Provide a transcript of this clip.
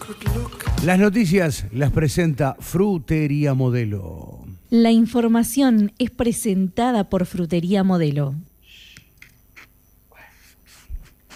Las noticias las presenta Frutería Modelo. La información es presentada por Frutería Modelo.